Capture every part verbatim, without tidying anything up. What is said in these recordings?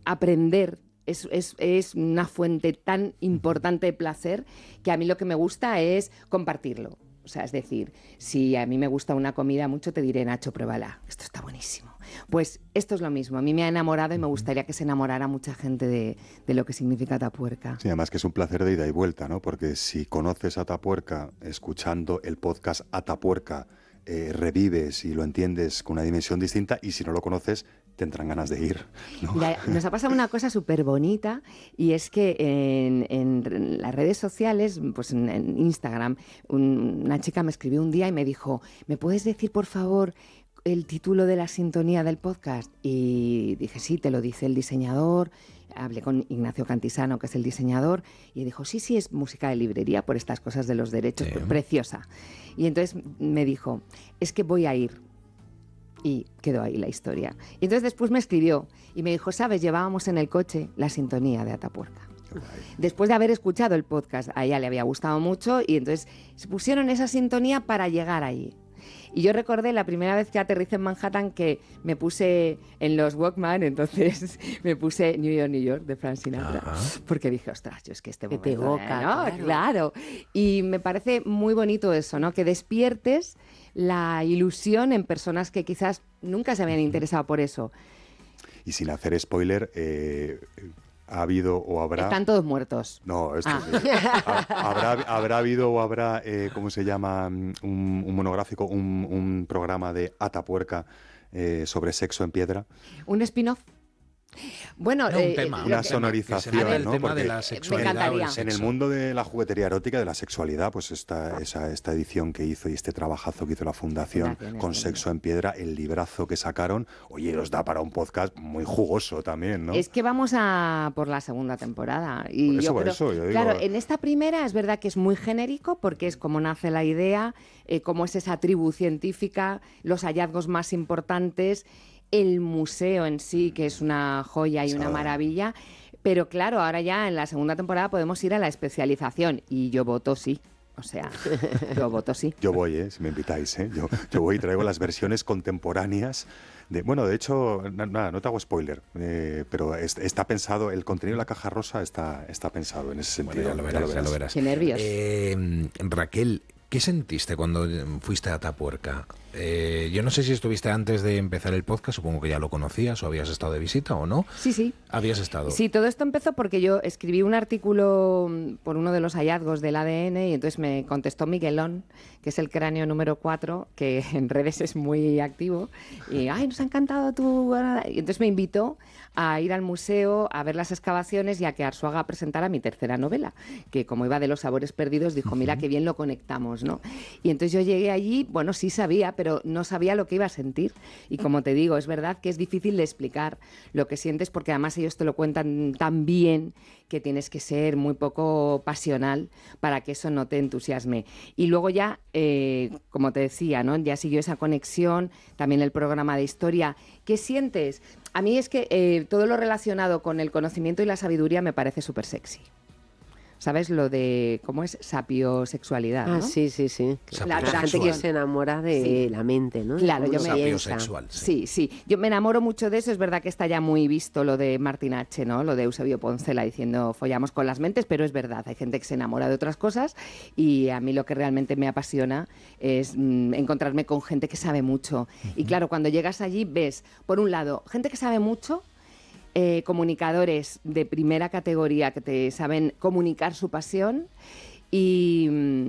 aprender es, es, es una fuente tan importante de placer que a mí lo que me gusta es compartirlo. O sea, es decir, si a mí me gusta una comida mucho, te diré, Nacho, pruébala, esto está buenísimo. Pues esto es lo mismo, a mí me ha enamorado y me gustaría que se enamorara mucha gente de, de lo que significa Atapuerca. Sí, además que es un placer de ida y vuelta, ¿no? Porque si conoces Atapuerca escuchando el podcast Atapuerca, eh, revives y lo entiendes con una dimensión distinta, y si no lo conoces, tendrán ganas de ir, ¿no? Mira, nos ha pasado una cosa súper bonita, y es que en, en las redes sociales, pues en, en Instagram, un, una chica me escribió un día y me dijo, ¿me puedes decir por favor el título de la sintonía del podcast? Y dije, sí, te lo dice el diseñador. Hablé con Ignacio Cantisano, que es el diseñador, y dijo, sí, sí, es música de librería por estas cosas de los derechos, sí. Preciosa. Y entonces me dijo, es que voy a ir. Y quedó ahí la historia. Y entonces después me escribió y me dijo, ¿sabes? Llevábamos en el coche la sintonía de Atapuerca. Después de haber escuchado el podcast, a ella le había gustado mucho y entonces se pusieron esa sintonía para llegar allí. Y yo recordé la primera vez que aterricé en Manhattan que me puse en los Walkman, entonces me puse New York, New York de Frank Sinatra. Ajá. Porque dije, ostras, yo es que este momento... Te evoca, ¿no? Claro. claro. Y me parece muy bonito eso, ¿no? Que despiertes la ilusión en personas que quizás nunca se habían interesado por eso. Y sin hacer spoiler... Eh... ¿Ha habido o habrá...? Están todos muertos. No, esto ah. sí. ¿Habrá, ¿Habrá habido o habrá, eh, ¿cómo se llama? Un, un monográfico, un, un programa de Atapuerca eh, sobre sexo en piedra. ¿Un spin-off? Bueno, no, eh, un tema, una un sonorización, tema, el ¿no? tema Porque de la sexualidad. Me encantaría. En el mundo de la juguetería erótica, de la sexualidad, pues esta, esa, esta edición que hizo y este trabajazo que hizo la Fundación con Sexo en Piedra, el librazo que sacaron, oye, os da para un podcast muy jugoso también, ¿no? Es que vamos a por la segunda temporada. Y por eso, yo por creo, eso, yo digo... Claro, en esta primera es verdad que es muy genérico porque es como nace la idea, eh, cómo es esa tribu científica, los hallazgos más importantes, el museo en sí, que es una joya y una maravilla, pero claro, ahora ya en la segunda temporada podemos ir a la especialización y yo voto sí. O sea, yo voto sí. Yo voy, ¿eh? Si me invitáis, ¿eh? Yo, yo voy y traigo las versiones contemporáneas. De, bueno, de hecho, nada, no te hago spoiler, eh, pero es, está pensado, el contenido de la caja rosa está, está pensado en ese sentido. Bueno, ya lo verás, ya lo verás. Qué nervios. Eh, Raquel, ¿qué sentiste cuando fuiste a Atapuerca? Eh, yo no sé si estuviste antes de empezar el podcast, supongo que ya lo conocías o habías estado de visita o no. Sí, sí. ¿Habías estado? Sí, todo esto empezó porque yo escribí un artículo por uno de los hallazgos del A D N y entonces me contestó Miguelón, que es el cráneo número cuatro, que en redes es muy activo, y ¡ay, nos ha encantado tu...! Y entonces me invitó a ir al museo, a ver las excavaciones y a que Arzuaga presentara mi tercera novela, que como iba de los sabores perdidos, dijo, mira qué bien lo conectamos, ¿no? Y entonces yo llegué allí, bueno, sí sabía, pero pero no sabía lo que iba a sentir. Y como te digo, es verdad que es difícil de explicar lo que sientes porque además ellos te lo cuentan tan bien que tienes que ser muy poco pasional para que eso no te entusiasme. Y luego ya, eh, como te decía, ¿no? Ya siguió esa conexión, también el programa de historia. ¿Qué sientes? A mí es que eh, todo lo relacionado con el conocimiento y la sabiduría me parece súper sexy. ¿Sabes? Lo de, ¿cómo es? Sapiosexualidad, ¿no? Ah, sí, sí, sí. La, la gente que se enamora de sí. la mente, ¿no? Claro, yo me Sapiosexual, sí. sí, sí. Yo me enamoro mucho de eso. Es verdad que está ya muy visto lo de Martín H., ¿no? Lo de Eusebio Poncela diciendo follamos con las mentes, pero es verdad, hay gente que se enamora de otras cosas y a mí lo que realmente me apasiona es mmm, encontrarme con gente que sabe mucho. Uh-huh. Y claro, cuando llegas allí ves, por un lado, gente que sabe mucho, Eh, comunicadores de primera categoría que te saben comunicar su pasión y,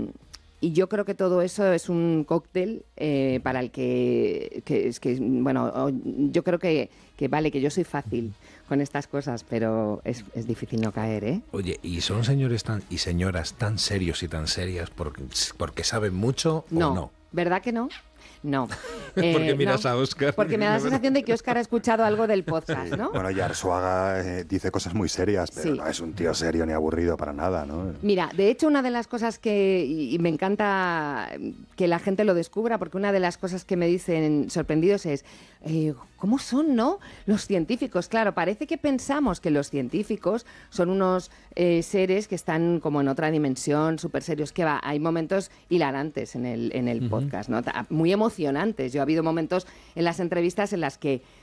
y yo creo que todo eso es un cóctel eh, para el que, que es que bueno, yo creo que, que vale, que yo soy fácil con estas cosas, pero es, es difícil no caer, ¿eh? Oye, ¿y son señores tan y señoras tan serios y tan serias porque, porque saben mucho no, o no? ¿Verdad que no? No. Eh, porque miras no, a Óscar. Porque me da la sensación de que Óscar ha escuchado algo del podcast, ¿no? Bueno, y Arzuaga eh, dice cosas muy serias, pero sí. no es un tío serio ni aburrido para nada, ¿no? Mira, de hecho, una de las cosas que, y me encanta que la gente lo descubra, porque una de las cosas que me dicen sorprendidos es, eh, ¿cómo son, no? Los científicos, claro, parece que pensamos que los científicos son unos eh, seres que están como en otra dimensión, súper serios, que va, hay momentos hilarantes en el, en el uh-huh. podcast, ¿no? Muy emocionantes. Yo he habido momentos en las entrevistas en las que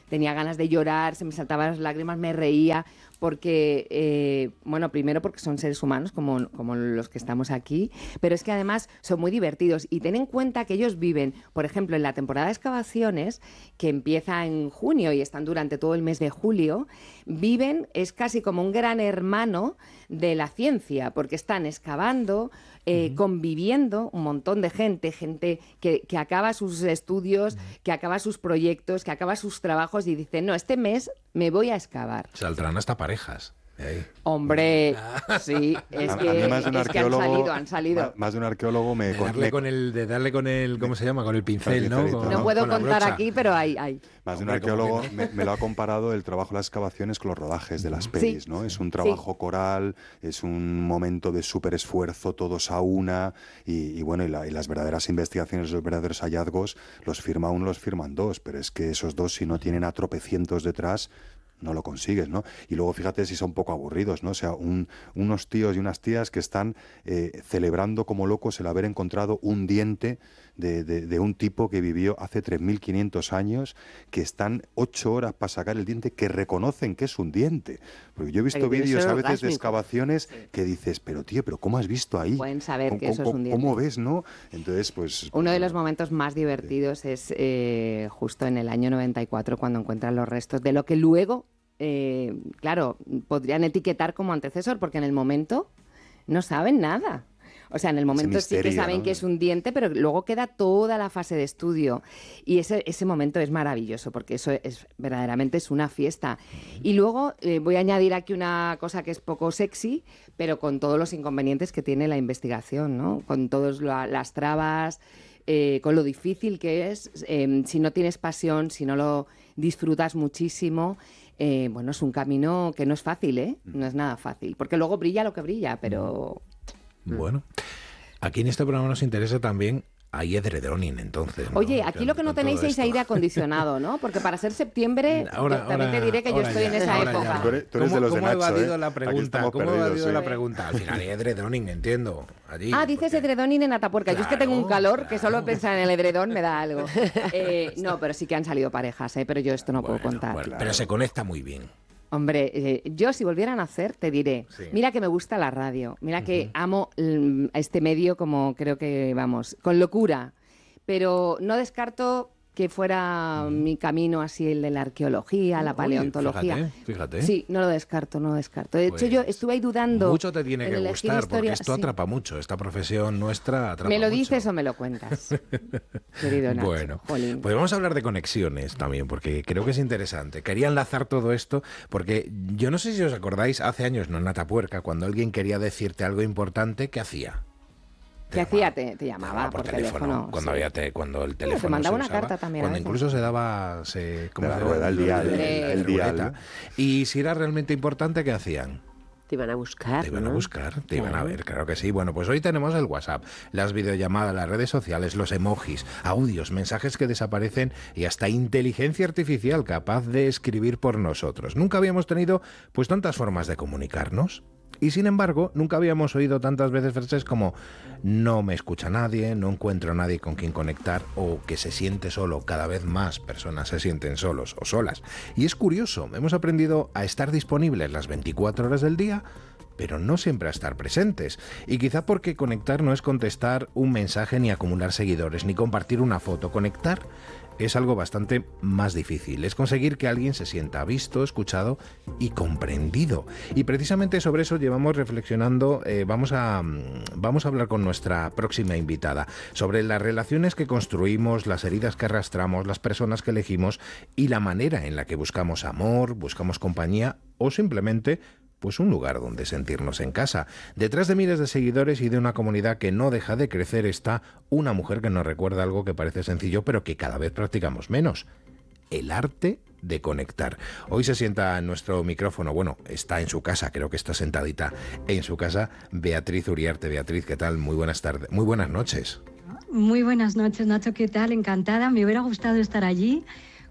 tenía ganas de llorar, se me saltaban las lágrimas, me reía, porque, eh, bueno, primero porque son seres humanos como, como los que estamos aquí, pero es que además son muy divertidos. Y ten en cuenta que ellos viven, por ejemplo, en la temporada de excavaciones, que empieza en junio y están durante todo el mes de julio, viven, es casi como un gran hermano de la ciencia, porque están excavando, eh, uh-huh. conviviendo un montón de gente, gente que, que acaba sus estudios, uh-huh. que acaba sus proyectos, que acaba sus trabajos y dicen, no, este mes me voy a excavar. Saldrán hasta parejas. Ahí. Hombre, sí, es a, que, a mí más de un es que han salido, han salido. Más, más de un arqueólogo me... De darle con el, de darle con el, ¿cómo se llama? Con el pincel, ¿no? Con, no puedo contar aquí, pero hay, hay. Más de un arqueólogo me, me lo ha comparado el trabajo de las excavaciones con los rodajes de las pelis, sí. ¿no? Es un trabajo sí. coral, es un momento de súper esfuerzo, todos a una, y, y bueno, y, la, y las verdaderas investigaciones, los verdaderos hallazgos, los firma uno, los firman dos, pero es que esos dos, si no tienen a tropecientos detrás, no lo consigues, ¿no? Y luego fíjate si son poco aburridos, ¿no? O sea, un, unos tíos y unas tías que están eh, celebrando como locos el haber encontrado un diente de, de, de un tipo que vivió hace tres mil quinientos años, que están ocho horas para sacar el diente, que reconocen que es un diente. Porque yo he visto vídeos a veces de excavaciones sí. que dices, pero tío, pero ¿cómo has visto ahí? Pueden saber que eso es un diente. ¿Cómo ves, no? Entonces, pues... Uno de los momentos más divertidos sí. es eh, justo en el año noventa y cuatro, cuando encuentran los restos de lo que luego... Eh, claro, podrían etiquetar como antecesor, porque en el momento no saben nada. O sea, en el momento misterio, sí que saben, ¿no?, que es un diente, pero luego queda toda la fase de estudio. Y ese, ese momento es maravilloso, porque eso es verdaderamente es una fiesta. Y luego eh, voy a añadir aquí una cosa que es poco sexy, pero con todos los inconvenientes que tiene la investigación, ¿no? Con todas la, las trabas, eh, con lo difícil que es, eh, si no tienes pasión, si no lo disfrutas muchísimo... Eh, bueno, es un camino que no es fácil, ¿eh? No es nada fácil, porque luego brilla lo que brilla, pero... Bueno, aquí en este programa nos interesa también hay edredoning, entonces, ¿no? Oye, aquí lo que no tenéis es aire acondicionado, ¿no? Porque para ser septiembre, ahora, también ahora, te diré que yo estoy ya, en esa época. Ya. Tú eres, tú eres de los ¿Cómo de Nacho, he evadido ¿eh? la pregunta? ¿Cómo he evadido sí. la pregunta? Al final hay edredoning, entiendo. Allí, ah, dices porque... edredoning en Atapuerca. Claro, yo es que tengo un calor claro. que solo pensar en el edredón me da algo. Eh, no, pero sí que han salido parejas, ¿eh? Pero yo esto no bueno, puedo contar. Bueno, claro. Pero se conecta muy bien. Hombre, eh, yo si volvieran a hacer, te diré, sí. mira que me gusta la radio, mira que uh-huh. amo mm, este medio como creo que, vamos, con locura, pero no descarto que fuera uh-huh. mi camino así el de la arqueología, la Oye, paleontología. Fíjate, fíjate. Sí, no lo descarto, no lo descarto. De pues hecho, yo estuve ahí dudando. Mucho te tiene que gustar, historia, porque esto sí. atrapa mucho, esta profesión nuestra atrapa ¿Me lo mucho. dices o me lo cuentas? Querido Nacho. Bueno, Jolín. pues vamos a hablar de conexiones también, porque creo que es interesante. Quería enlazar todo esto, porque yo no sé si os acordáis, hace años, no en Atapuerca, cuando alguien quería decirte algo importante, ¿qué hacía? ¿Qué hacía? Te, te llamaba, llamaba por, por teléfono, teléfono cuando sí. había te, cuando el teléfono te mandaba se una usaba, carta también. Cuando incluso se daba se ¿cómo se llama? El dial, el, el dial. Y si era realmente importante, ¿qué hacían? Te iban a buscar. Te iban ¿no? a buscar, te claro. iban a ver, claro que sí. Bueno, pues hoy tenemos el WhatsApp, las videollamadas, las redes sociales, los emojis, audios, mensajes que desaparecen y hasta inteligencia artificial capaz de escribir por nosotros. Nunca habíamos tenido pues tantas formas de comunicarnos. Y sin embargo, nunca habíamos oído tantas veces frases como no me escucha nadie, no encuentro a nadie con quien conectar o que se siente solo. Cada vez más personas se sienten solos o solas. Y es curioso, hemos aprendido a estar disponibles las veinticuatro horas del día, pero no siempre a estar presentes. Y quizá porque conectar no es contestar un mensaje ni acumular seguidores, ni compartir una foto. Conectar es algo bastante más difícil. Es conseguir que alguien se sienta visto, escuchado y comprendido. Y precisamente sobre eso llevamos reflexionando. Eh, vamos a, vamos a hablar con nuestra próxima invitada sobre las relaciones que construimos, las heridas que arrastramos, las personas que elegimos y la manera en la que buscamos amor, buscamos compañía o simplemente pues un lugar donde sentirnos en casa. Detrás de miles de seguidores y de una comunidad que no deja de crecer está una mujer que nos recuerda algo que parece sencillo, pero que cada vez practicamos menos: el arte de conectar. Hoy se sienta en nuestro micrófono, bueno, está en su casa, creo que está sentadita en su casa, Beatriz Uriarte. Beatriz, ¿qué tal? Muy buenas tardes, muy buenas noches. Muy buenas noches, Nacho, ¿qué tal? Encantada, me hubiera gustado estar allí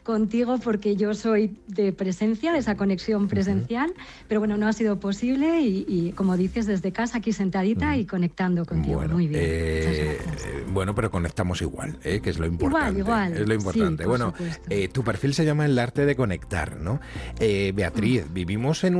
contigo porque yo soy de presencia, de esa conexión presencial, uh-huh. pero bueno, no ha sido posible y, y como dices, desde casa aquí sentadita uh-huh. y conectando contigo. Bueno, muy bien. Eh, bueno, pero conectamos igual, ¿eh? Que es lo importante. Igual, igual. Es lo importante. Sí, bueno, eh, tu perfil se llama El arte de conectar, ¿no? Eh, Beatriz, uh-huh. vivimos en